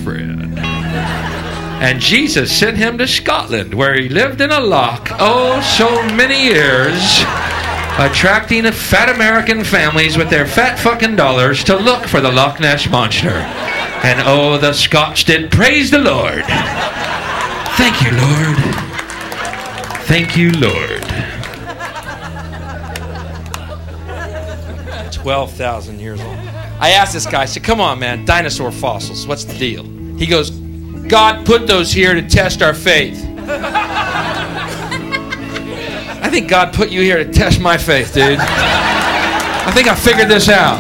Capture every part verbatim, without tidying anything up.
spread. And Jesus sent him to Scotland, where he lived in a loch, oh, so many years, attracting fat American families with their fat fucking dollars to look for the Loch Ness Monster. And oh, the Scots did praise the Lord. Thank you, Lord. Thank you, Lord. twelve thousand years old. I asked this guy, I said, come on, man, dinosaur fossils, what's the deal? He goes, God put those here to test our faith. I think God put you here to test my faith, dude. I think I figured this out.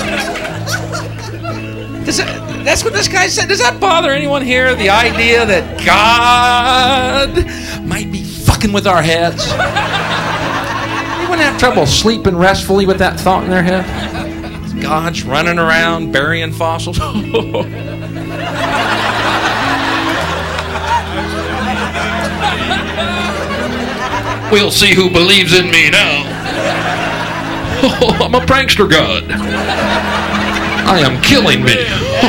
Does that, that's what this guy said. Does that bother anyone here? The idea that God might be fucking with our heads? Anyone have trouble sleeping restfully with that thought in their head? God's running around burying fossils. We'll see who believes in me now. Oh, I'm a prankster god. I am killing me.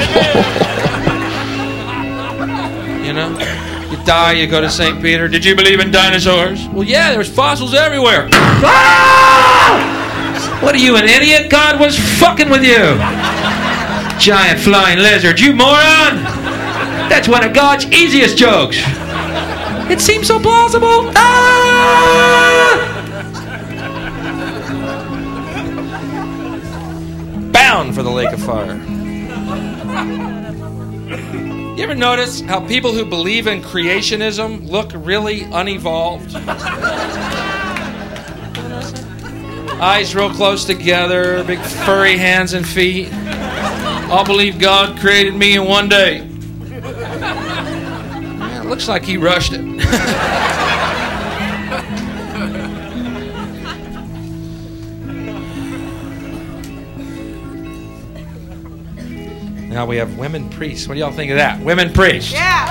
You know, you die, you go to Saint Peter. Did you believe in dinosaurs? Well, yeah, there's fossils everywhere. What are you, an idiot? God was fucking with you. Giant flying lizard, you moron. That's one of God's easiest jokes. It seems so plausible. Ah! Bound for the lake of fire. You ever notice how people who believe in creationism look really unevolved? Eyes real close together, big furry hands and feet. I'll believe God created me in one day. Yeah, it looks like he rushed it. Now we have women priests. What do y'all think of that? Women priests. Yeah.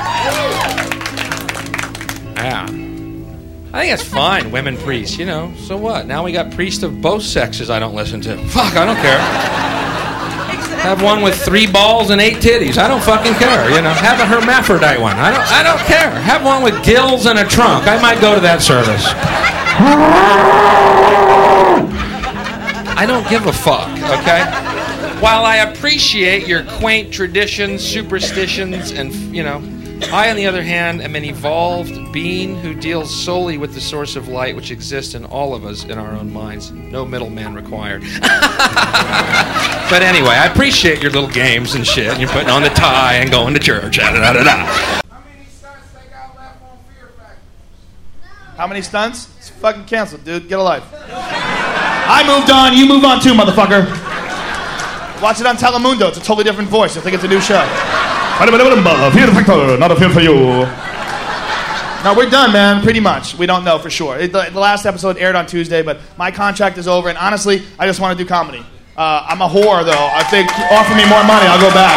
Yeah. I think it's fine, women priests, you know. So what? Now we got priests of both sexes I don't listen to. Fuck, I don't care. Have one with three balls and eight titties. I don't fucking care, you know. Have a hermaphrodite one. I don't I don't care. Have one with gills and a trunk. I might go to that service. I don't give a fuck, okay? While I appreciate your quaint traditions, superstitions, and, you know, I, on the other hand, am an evolved being who deals solely with the source of light which exists in all of us in our own minds. No middleman required. But anyway, I appreciate your little games and shit. You're putting on the tie and going to church. Da, da, da, da. How many stunts they got left on Fear Factor? How many stunts? It's fucking canceled, dude. Get a life. I moved on. You move on too, motherfucker. Watch it on Telemundo. It's a totally different voice. I think it's a new show. Fear Factor, not a fear for you. No, we're done, man. Pretty much. We don't know for sure. It, the, the last episode aired on Tuesday, but my contract is over, and honestly, I just want to do comedy. Uh, I'm a whore, though. I think, offer me more money, I'll go back.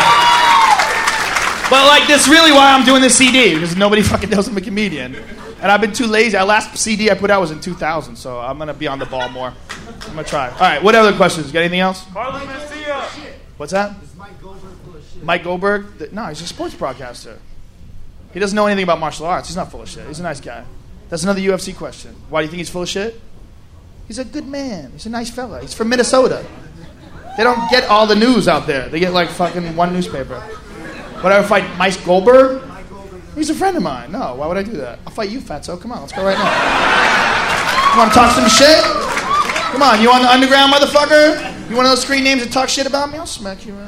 But, like, that's really why I'm doing this C D, because nobody fucking knows I'm a comedian. And I've been too lazy. Our last C D I put out was in two thousand, so I'm going to be on the ball more. I'm going to try. All right, what other questions? Got anything else? Carly Mencia. What's that? Is Mike Goldberg full of shit? Mike Goldberg? No, he's a sports broadcaster. He doesn't know anything about martial arts. He's not full of shit. He's a nice guy. That's another U F C question. Why do you think he's full of shit? He's a good man. He's a nice fella. He's from Minnesota. They don't get all the news out there. They get like fucking one newspaper. Would I ever fight Mike Goldberg? Mike Goldberg. He's a friend of mine. No, why would I do that? I'll fight you, fatso. Come on, let's go right now. You want to talk some shit? Come on, you on the underground, motherfucker? You one of those screen names that talk shit about me? I'll smack you. Right.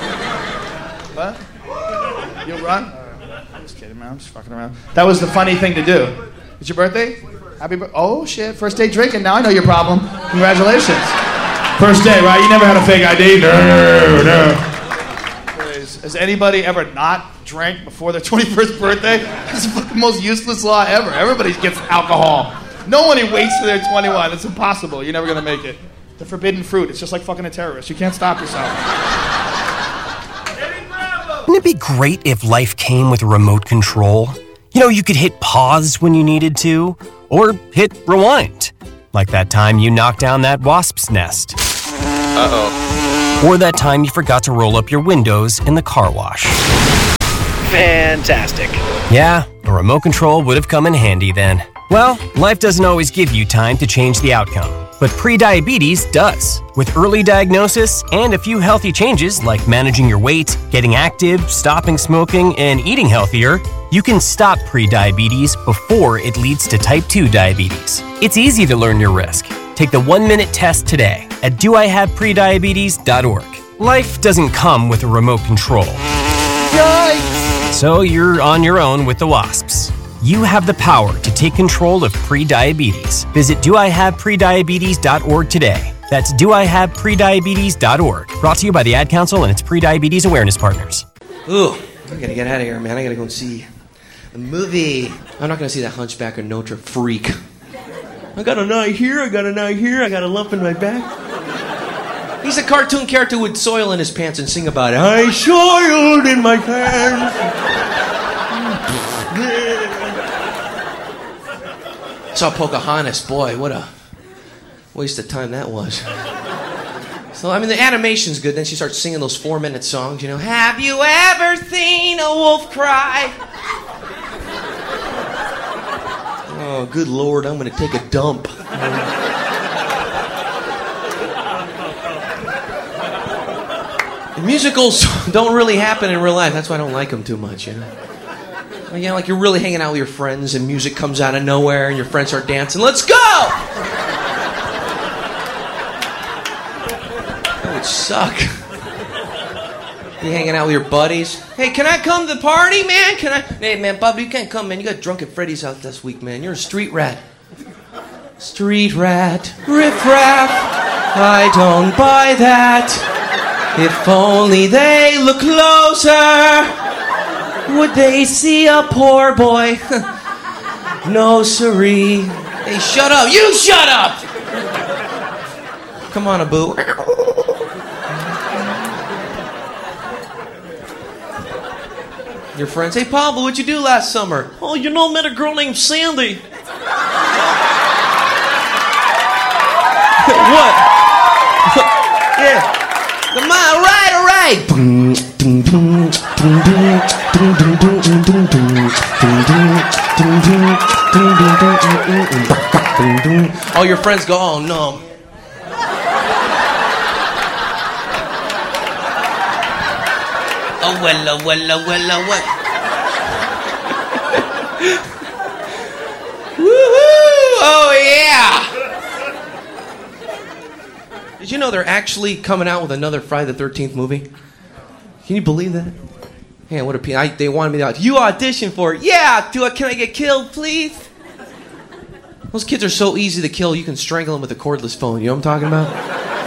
What? You'll run? I'm just kidding, man. I'm just fucking around. That was the funny thing to do. It's your birthday? Happy birthday. Oh, shit. First day drinking. Now I know your problem. Congratulations. First day, right? You never had a fake I D? No, no. Has anybody ever not drank before their twenty-first birthday? It's the fucking most useless law ever. Everybody gets alcohol. No one waits till they're twenty-one. It's impossible. You're never going to make it. The forbidden fruit. It's just like fucking a terrorist. You can't stop yourself. Wouldn't it be great if life came with a remote control? You know, you could hit pause when you needed to, or hit rewind. Like that time you knocked down that wasp's nest. Uh-oh. Or that time you forgot to roll up your windows in the car wash. Fantastic. Yeah, a remote control would have come in handy then. Well, life doesn't always give you time to change the outcome, but prediabetes does. With early diagnosis and a few healthy changes like managing your weight, getting active, stopping smoking, and eating healthier, you can stop prediabetes before it leads to type two diabetes. It's easy to learn your risk. Take the one-minute test today at do I have prediabetes dot org. Life doesn't come with a remote control. Yikes! So you're on your own with the wasps. You have the power to take control of prediabetes. Visit do I have prediabetes dot org today. That's do I have prediabetes dot org. Brought to you by the Ad Council and its Prediabetes Awareness Partners. Ooh, I gotta get out of here, man. I gotta go and see a movie. I'm not gonna see that Hunchback of Notre freak. I got an eye here, I got an eye here, I got a lump in my back. He's a cartoon character with soil in his pants and sing about it. I soiled in my pants. Saw Pocahontas, boy, what a waste of time that was. So, I mean, the animation's good. Then she starts singing those four-minute songs, you know. Have you ever seen a wolf cry? Oh, good Lord, I'm going to take a dump. Musicals don't really happen in real life. That's why I don't like them too much, you know. You know, like you're really hanging out with your friends and music comes out of nowhere and your friends start dancing. Let's go! That would suck. You hanging out with your buddies. Hey, can I come to the party, man? Can I? Hey, man, Bob, you can't come, man. You got drunk at Freddy's house this week, man. You're a street rat. Street rat, riff-raff. I don't buy that. If only they look closer. Would they see a poor boy? No, siree. Hey, shut up. You shut up! Come on, Abu. Your friends, hey, Pablo, what'd you do last summer? Oh, you know, I met a girl named Sandy. What? Yeah. Come on, all right, all right. All your friends go, oh no. Oh, well, oh, well, oh, well, oh, well. Woo-hoo! Oh, yeah! Did you know they're actually coming out with another Friday the thirteenth movie? Can you believe that? Man, what a p- I, they wanted me to. You audition for it? Yeah. Do I? Can I get killed, please? Those kids are so easy to kill. You can strangle them with a cordless phone. You know what I'm talking about?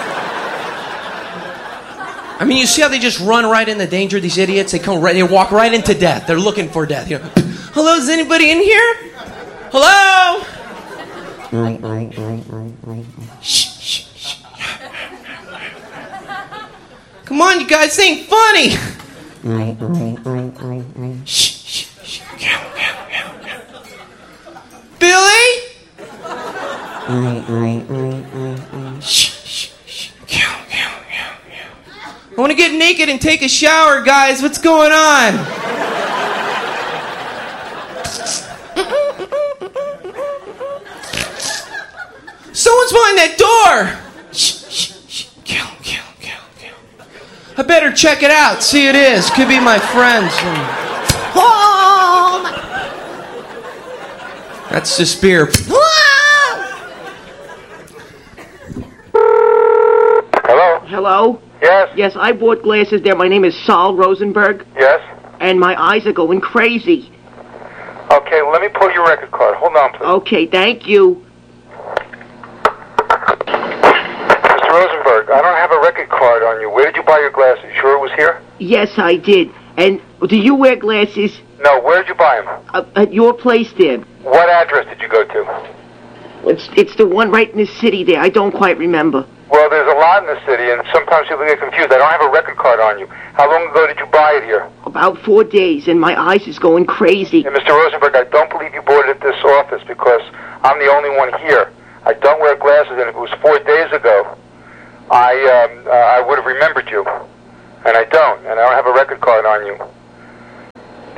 I mean, you see how they just run right into danger? These idiots. They come right. They walk right into death. They're looking for death. You know. Hello, is anybody in here? Hello. Shh, shh, shh. Come on, you guys, this ain't funny. Shh, shh, shh. Billy? Shh, shh, shh. I want to get naked and take a shower, guys. What's going on? Someone's behind that door. Shh, shh, shh. Kill, kill, kill, kill. I better check it out. See who it is. Could be my friends. Home. That's the spear. Hello? Hello? Yes? Yes, I bought glasses there. My name is Saul Rosenberg, Yes? and my eyes are going crazy. Okay, let me pull your record card. Hold on, please. Okay, thank you. Mister Rosenberg, I don't have a record card on you. Where did you buy your glasses? You sure it was here? Yes, I did. And do you wear glasses? No, where did you buy them? Uh, at your place there. What address did you go to? It's, it's the one right in the city there. I don't quite remember. Well, there's a lot in the city, and sometimes people get confused. I don't have a record card on you. How long ago did you buy it here? About four days, and my eyes is going crazy. And Mister Rosenberg, I don't believe you bought it at this office because I'm the only one here. I don't wear glasses, and if it was four days ago, I um, uh, I would have remembered you. And I don't, and I don't have a record card on you.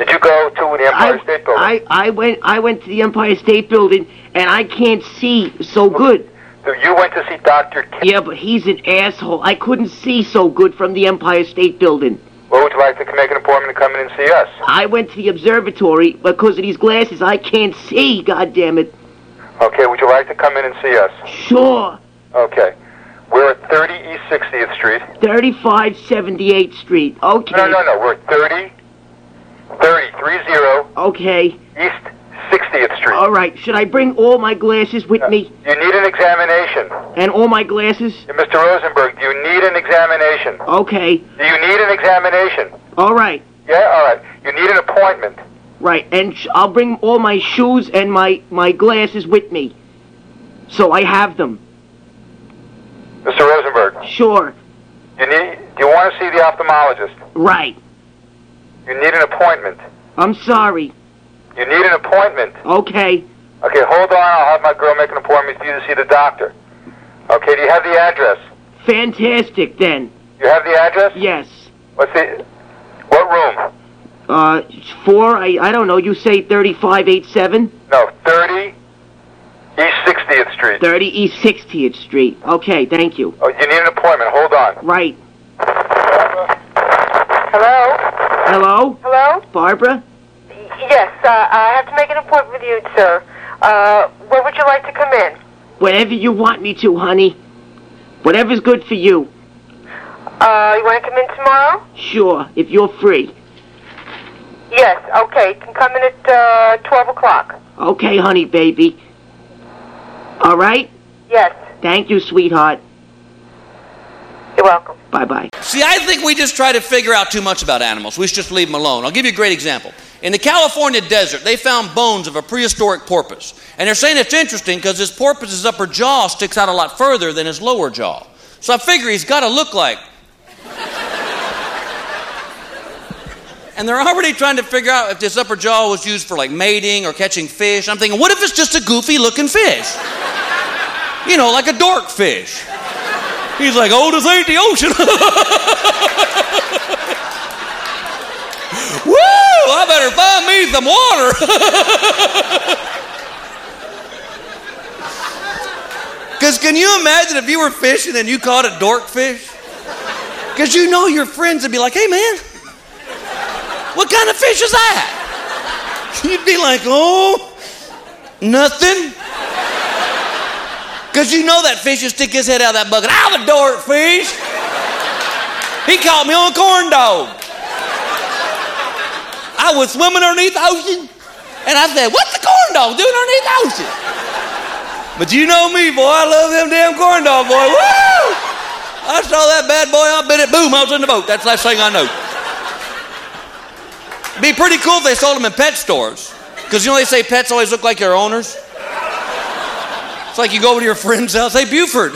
Did you go to the Empire I, State Building? I, I went I went to the Empire State Building, and I can't see so good. So you went to see Doctor K. Yeah, but he's an asshole. I couldn't see so good from the Empire State Building. Well, would you like to make an appointment to come in and see us? I went to the observatory because of these glasses. I can't see, goddammit. Okay, would you like to come in and see us? Sure. Okay. We're at thirty East sixtieth Street. thirty-five seventy-eighth Street. Okay. No, no, no. We're at thirty, thirty, three zero Okay. East sixtieth Street. All right. Should I bring all my glasses with me? You need an examination. And all my glasses? Mister Rosenberg, do you need an examination? Okay. Do you need an examination? All right. Yeah, all right. You need an appointment. Right. And sh- I'll bring all my shoes and my, my glasses with me. So I have them. Mister Rosenberg, Sure. you need. Do you want to see the ophthalmologist? Right. You need an appointment. I'm sorry. You need an appointment. Okay. Okay, hold on. I'll have my girl make an appointment for you to see the doctor. Okay, do you have the address? Fantastic, then. You have the address? Yes. What's the... What room? Uh, four, I, I don't know, you say thirty-five eighty-seven? No, thirty East sixtieth Street. thirty East sixtieth Street. Okay, thank you. Oh, you need an appointment. Hold on. Right. Hello? Hello? Hello? Barbara? Yes, uh, I have to make an appointment with you, sir. Uh, when would you like to come in? Whenever you want me to, honey. Whatever's good for you. Uh, you want to come in tomorrow? Sure, if you're free. Yes, okay. You can come in at, uh, twelve o'clock. Okay, honey, baby. All right? Yes. Thank you, sweetheart. You're welcome. Bye-bye. See, I think we just try to figure out too much about animals. We should just leave them alone. I'll give you a great example. In the California desert, they found bones of a prehistoric porpoise. And they're saying it's interesting because this porpoise's upper jaw sticks out a lot further than his lower jaw. So I figure he's got to look like... And they're already trying to figure out if this upper jaw was used for like mating or catching fish. I'm thinking, what if it's just a goofy looking fish? You know, like a dork fish. He's like, oh, this ain't the ocean. Woo! I better find me some water. Because can you imagine if you were fishing and you caught a dork fish? Because you know your friends would be like, hey, man, what kind of fish is that? You'd be like, oh, nothing. Because you know that fish would stick his head out of that bucket. I'm a dork fish. He caught me on a corn dog. I was swimming underneath the ocean, and I said, what's the corn dog doing underneath the ocean? But you know me, boy. I love them damn corn dog, boy. Woo! I saw that bad boy. I bet it. Boom, I was in the boat. That's the last thing I know. Be pretty cool if they sold them in pet stores. Because you know they say pets always look like their owners? It's like you go over to your friend's house. Hey, Buford.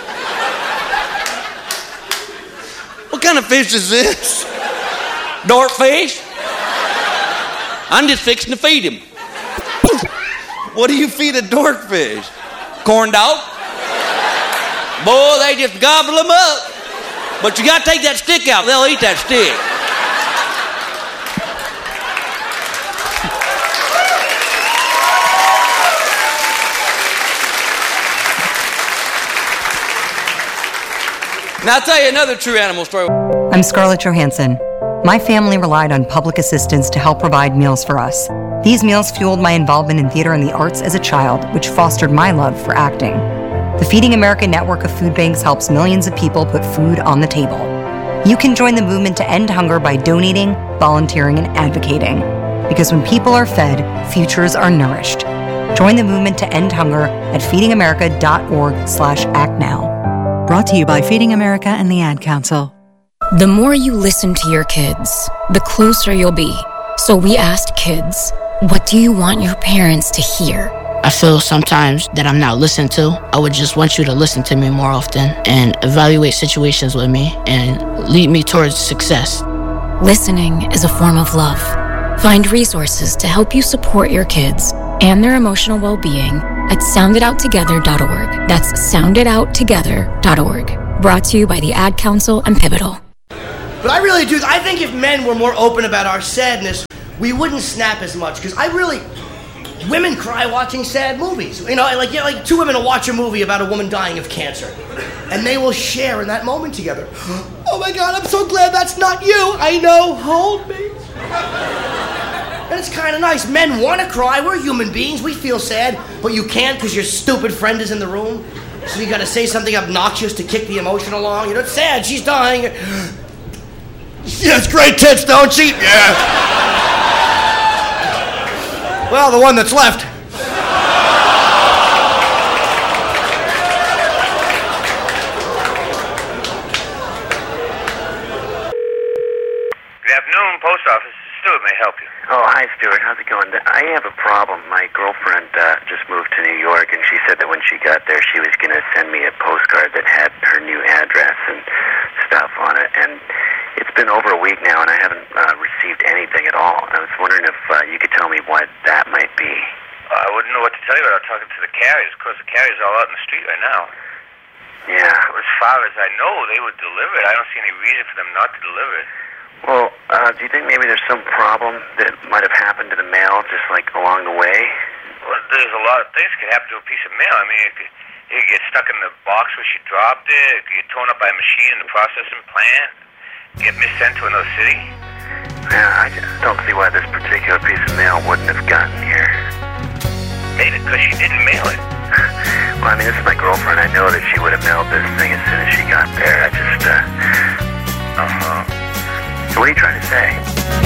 What kind of fish is this? Dork fish? I'm just fixing to feed him. What do you feed a dork fish? Corn dog? Boy, they just gobble them up. But you got to take that stick out. They'll eat that stick. Now, I'll tell you another true animal story. I'm Scarlett Johansson. My family relied on public assistance to help provide meals for us. These meals fueled my involvement in theater and the arts as a child, which fostered my love for acting. The Feeding America network of food banks helps millions of people put food on the table. You can join the movement to end hunger by donating, volunteering, and advocating. Because when people are fed, futures are nourished. Join the movement to end hunger at feedingamerica.org slash act now. Brought to you by Feeding America and the Ad Council. The more you listen to your kids, the closer you'll be. So we asked kids, what do you want your parents to hear? I feel sometimes that I'm not listened to. I would just want you to listen to me more often and evaluate situations with me and lead me towards success. Listening is a form of love. Find resources to help you support your kids and their emotional well-being at sound it out together dot org. That's sound it out together dot org. Brought to you by the Ad Council and Pivotal. But I really do, I think if men were more open about our sadness, we wouldn't snap as much, because I really... Women cry watching sad movies. You know, like, you know, like two women will watch a movie about a woman dying of cancer, and they will share in that moment together. Oh my God, I'm so glad that's not you. I know, hold me. And it's kind of nice. Men want to cry. We're human beings. We feel sad, but you can't because your stupid friend is in the room. So you got to say something obnoxious to kick the emotion along. You know, it's sad. She's dying. She has great tits, don't she? Yeah. Well, the one that's left. Good afternoon, post office. Stuart may help you. Oh, hi, Stuart. How's it going? I have a problem. My girlfriend uh, just moved to New York, and she said that when she got there, she was going to send me a postcard that had her new address and stuff on it. And it's been over a week now, and I haven't uh, received anything at all. I was wondering if uh, you could tell me what that might be. Uh, I wouldn't know what to tell you without talking to the carriers. Of course, the carriers are all out in the street right now. Yeah. As far as I know, they would deliver it. I don't see any reason for them not to deliver it. Well, uh, do you think maybe there's some problem that might have happened to the mail just, like, along the way? Well, there's a lot of things that could happen to a piece of mail. I mean, it could, it could get stuck in the box where she dropped it. It could get torn up by a machine in the processing plant. Get missent to another city. Yeah, I just don't see why this particular piece of mail wouldn't have gotten here. Made it because she didn't mail it. Well, I mean, this is my girlfriend. I know that she would have mailed this thing as soon as she got there. I just, uh... Uh-huh. So what are you trying to say?